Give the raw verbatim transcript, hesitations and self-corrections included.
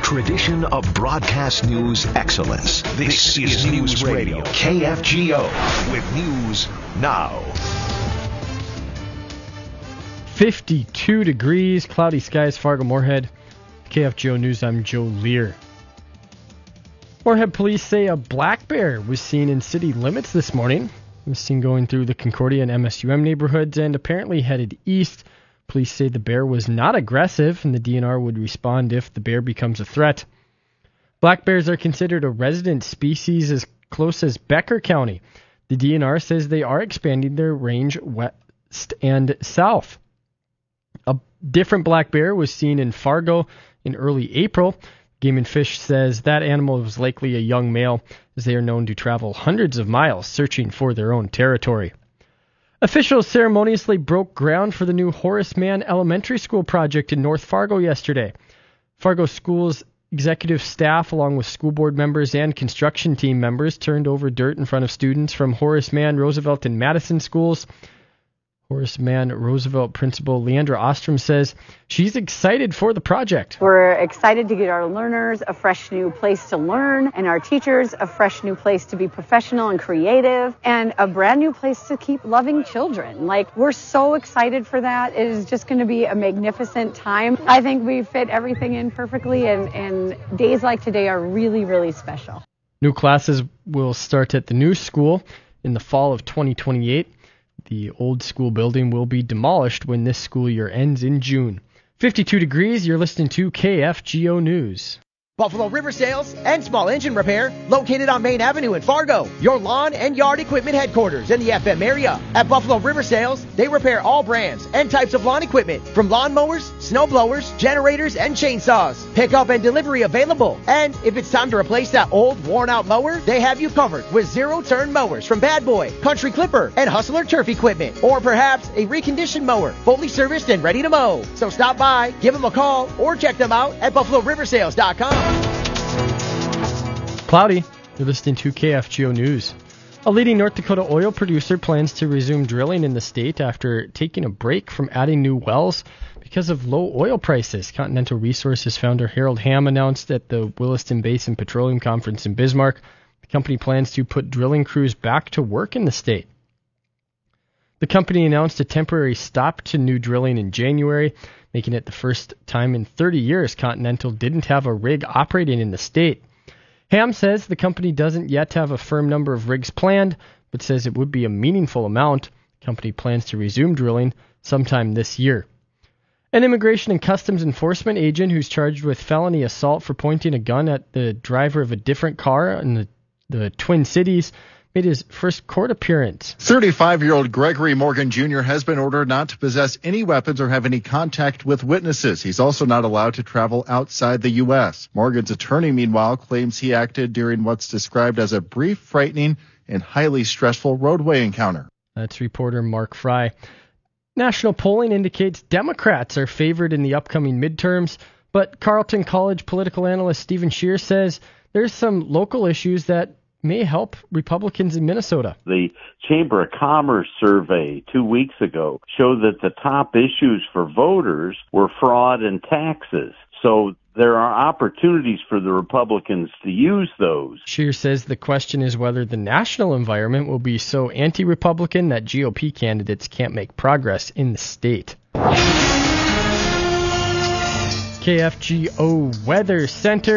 tradition of broadcast news excellence. This, this is News Radio, K F G O, with news now. fifty-two degrees, cloudy skies, Fargo-Moorhead. K F G O News, I'm Joe Lear. Moorhead police say a black bear was seen in city limits this morning. It was seen going through the Concordia and M S U M neighborhoods and apparently headed east. Police say the bear was not aggressive and the D N R would respond if the bear becomes a threat. Black bears are considered a resident species as close as Becker County. The D N R says they are expanding their range west and south. A different black bear was seen in Fargo in early April. Game and Fish says that animal was likely a young male, as they are known to travel hundreds of miles searching for their own territory. Officials ceremoniously broke ground for the new Horace Mann Elementary School project in North Fargo yesterday. Fargo School's executive staff, along with school board members and construction team members, turned over dirt in front of students from Horace Mann, Roosevelt, and Madison schools. Horace Mann Roosevelt principal Leandra Ostrom says she's excited for the project. We're excited to get our learners a fresh new place to learn and our teachers a fresh new place to be professional and creative and a brand new place to keep loving children. Like, we're so excited for that. It is just going to be a magnificent time. I think we fit everything in perfectly, and, and days like today are really, really special. New classes will start at the new school in the fall of twenty twenty-eight. The old school building will be demolished when this school year ends in June. fifty-two degrees, you're listening to K F G O News. Buffalo River Sales and Small Engine Repair, located on Main Avenue in Fargo. Your lawn and yard equipment headquarters in the F M area. At Buffalo River Sales, they repair all brands and types of lawn equipment, from lawnmowers, snow blowers, generators, and chainsaws. Pickup and delivery available. And if it's time to replace that old, worn-out mower, they have you covered with zero-turn mowers from Bad Boy, Country Clipper, and Hustler Turf Equipment. Or perhaps a reconditioned mower, fully serviced and ready to mow. So stop by, give them a call, or check them out at buffalo river sales dot com. Cloudy. You're listening to K F G O News. A leading North Dakota oil producer plans to resume drilling in the state after taking a break from adding new wells because of low oil prices. Continental Resources founder Harold Hamm announced at the Williston Basin Petroleum Conference in Bismarck the company plans to put drilling crews back to work in the state. The company announced a temporary stop to new drilling in January, making it the first time in thirty years Continental didn't have a rig operating in the state. Ham says the company doesn't yet have a firm number of rigs planned, but says it would be a meaningful amount. The company plans to resume drilling sometime this year. An Immigration and Customs Enforcement agent who's charged with felony assault for pointing a gun at the driver of a different car in the, the Twin Cities made his first court appearance. thirty-five-year-old Gregory Morgan Junior has been ordered not to possess any weapons or have any contact with witnesses. He's also not allowed to travel outside the U S. Morgan's attorney, meanwhile, claims he acted during what's described as a brief, frightening, and highly stressful roadway encounter. That's reporter Mark Fry. National polling indicates Democrats are favored in the upcoming midterms, but Carleton College political analyst Stephen Scheer says there's some local issues that may help Republicans in Minnesota. The Chamber of Commerce survey two weeks ago showed that the top issues for voters were fraud and taxes. So there are opportunities for the Republicans to use those. Scheer says the question is whether the national environment will be so anti-Republican that G O P candidates can't make progress in the state. K F G O Weather Center.